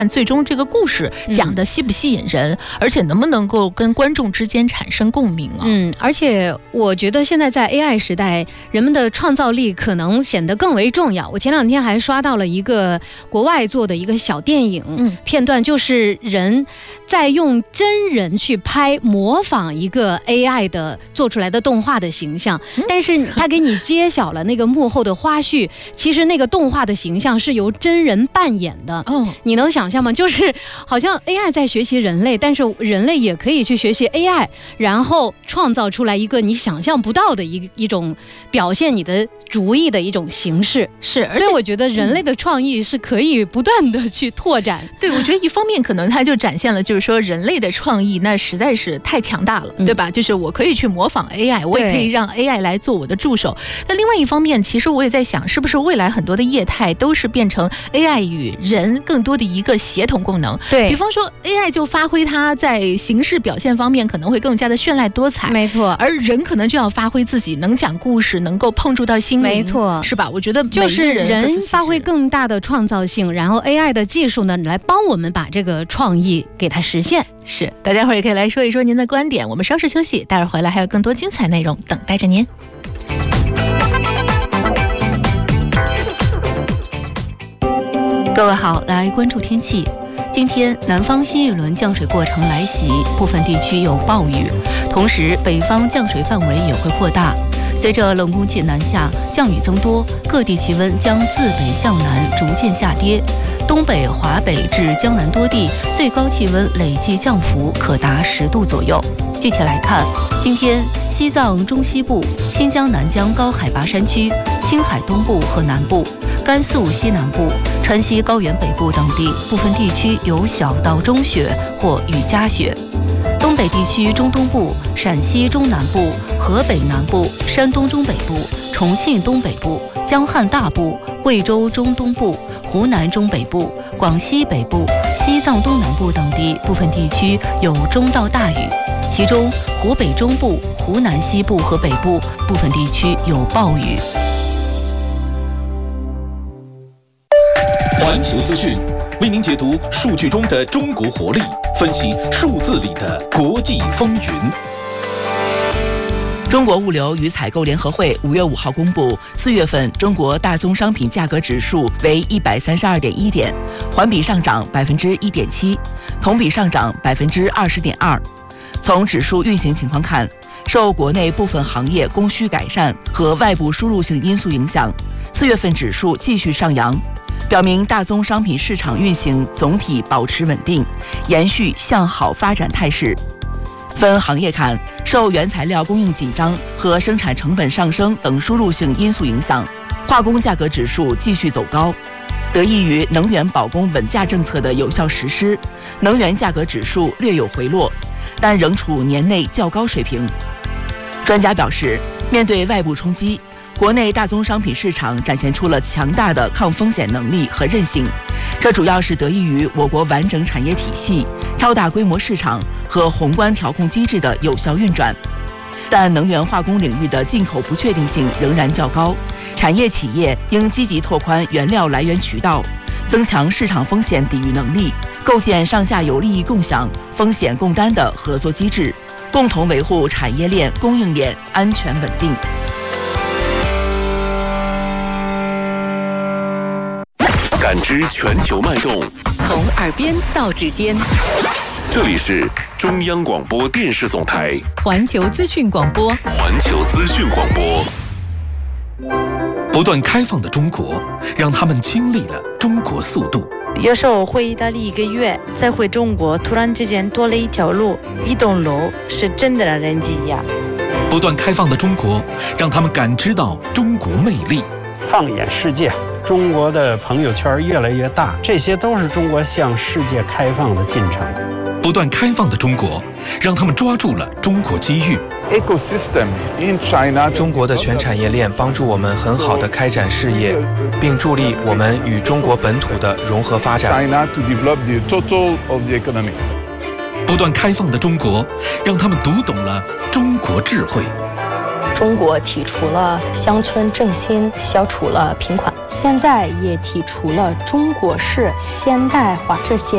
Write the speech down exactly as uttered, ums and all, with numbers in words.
最终这个故事讲的吸不吸引人，嗯、而且能不能够跟观众之间产生共鸣啊？ 嗯，而且我觉得现在在 A I 时代，人们的创造力可能显得更为重要。我前两天还刷到了一个国外做的一个小电影、嗯、片段，就是人在用真人去拍模仿一个 A I 的做出来的动画的形象，嗯、但是他给你揭晓了那个幕后的花絮，其实那个动画的形象是由真人扮演的。哦，你能想象吗？就是好像 A I 在学习人类，但是人类也可以去学习 A I， 然后创造出来一个你想象不到的一一种表现你的主意的一种形式。 是， 所以我觉得人类的创意是可以不断的去拓展。 对，我觉得一方面可能它就展现了，就是说人类的创意那实在是太强大了，嗯、对吧？就是我可以去模仿 A I， 我也可以让 A I 来做我的助手。那另外一方面，其实我也在想，是不是未来很多的业态都是变成 A I 与人更多的一个协同功能？ 对， 比方说 A I 就发挥它在形式表现方面可能会更加的绚烂多彩， 没错， 而人可能就要发挥自己能讲故事，能够碰触到心灵， 没错， 是吧？我觉得就是人发挥更大的创造性，然后 A I 的技术呢来帮我们把这个创意给它实现。 是，大家伙也可以来说一说您的观点。我们稍事休息，待会儿回来还有更多精彩内容等待着您。 各位好，来关注天气。今天南方新一轮降水过程来袭，部分地区有暴雨，同时北方降水范围也会扩大。随着冷空气南下，降雨增多，各地气温将自北向南逐渐下跌。东北、华北至江南多地最高气温累计降幅可达十度左右。具体来看，今天西藏中西部、新疆南疆高海拔山区、青海东部和南部、甘肃西南部、川西高原北部等地部分地区有小到中雪或雨夹雪。东北地区中东部、陕西中南部、河北南部、山东中北部、重庆东北部、江汉大部、贵州中东部、湖南中北部、广西北部、西藏东南部等地部分地区有中到大雨，其中湖北中部、湖南西部和北部部分地区有暴雨。 环球资讯为您解读数据中的中国活力，分析数字里的国际风云。 中国物流与采购联合会五月五号公布，四月份中国大宗商品价格指数为一百三十二点一点，环比上涨百分之一点七，同比上涨百分之二十点二。从指数运行情况看，受国内部分行业供需改善和外部输入性因素影响，四月份指数继续上扬，表明大宗商品市场运行总体保持稳定，延续向好发展态势。分行业看，受原材料供应紧张和生产成本上升等输入性因素影响，化工价格指数继续走高。得益于能源保供稳价政策的有效实施，能源价格指数略有回落，但仍处年内较高水平。专家表示，面对外部冲击，国内大宗商品市场展现出了强大的抗风险能力和韧性，这主要是得益于我国完整产业体系、超大规模市场和宏观调控机制的有效运转。但能源化工领域的进口不确定性仍然较高，产业企业应积极拓宽原料来源渠道，增强市场风险抵御能力，构建上下游利益共享、风险共担的合作机制，共同维护产业链、供应链安全稳定。 感知全球脉动， 从耳边到指尖。 这里是中央广播电视总台环球资讯广播。 环球资讯广播。不断开放的中国，让他们经历了中国速度。 有时候回意大利一个月，再回中国，突然之间多了一条路，一栋楼，是真的让人惊讶。 不断开放的中国，让他们感知到中国魅力。 放眼世界，中国的朋友圈越来越大，这些都是中国向世界开放的进程。 不断开放的中国，让他们抓住了中国机遇。 中国的全产业链帮助我们很好地开展事业，并助力我们与中国本土的融合发展。 不断开放的中国，让他们读懂了中国智慧。 中国提出了乡村振兴，消除了贫困，现在也提出了中国式现代化，这些